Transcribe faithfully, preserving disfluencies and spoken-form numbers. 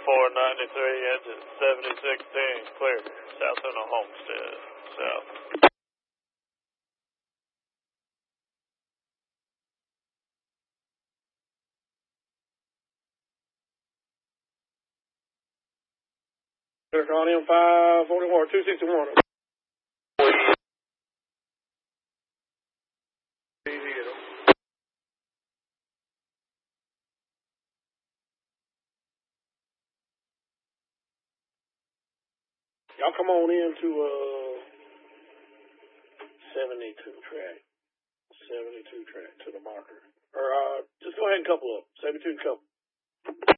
four ninety-three, engine seventy sixteen, clear. South on the Homestead, south. They're on M five forty-one, two sixty-one. Y'all come on in to uh, seventy-two track. seventy-two track to the marker. Or uh, just go ahead and couple up. seventy-two couple.